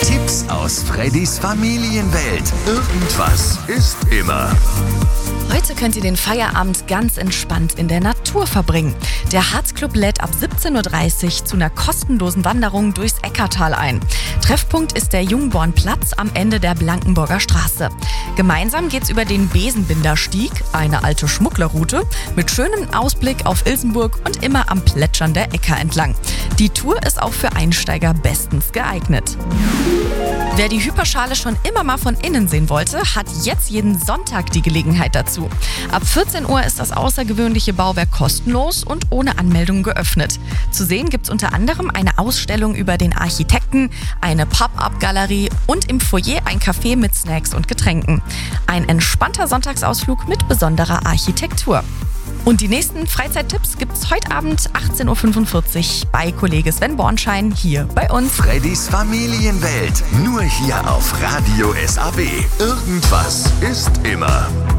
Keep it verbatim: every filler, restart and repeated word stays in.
Tipps aus Freddys Familienwelt. Irgendwas ist immer. Heute könnt ihr den Feierabend ganz entspannt in der Natur verbringen. Der Harzclub lädt ab siebzehn Uhr dreißig zu einer kostenlosen Wanderung durchs Eckartal ein. Treffpunkt ist der Jungbornplatz am Ende der Blankenburger Straße. Gemeinsam geht's über den Besenbinderstieg, eine alte Schmugglerroute, mit schönem Ausblick auf Ilsenburg und immer am Plätschern der Äcker entlang. Die Tour ist auch für Einsteiger bestens geeignet. Wer die Hyperschale schon immer mal von innen sehen wollte, hat jetzt jeden Sonntag die Gelegenheit dazu. Ab vierzehn Uhr ist das außergewöhnliche Bauwerk kostenlos und ohne Anmeldung geöffnet. Zu sehen gibt's unter anderem eine Ausstellung über den Architekten, eine Pop-up-Galerie und im Foyer ein Café mit Snacks und Getränken. Ein entspannter Sonntagsausflug mit besonderer Architektur. Und die nächsten Freizeittipps gibt's heute Abend achtzehn Uhr fünfundvierzig bei Kollege Sven Bornschein hier bei uns. Freddys Familienwelt, nur hier auf Radio S A B. Irgendwas ist immer.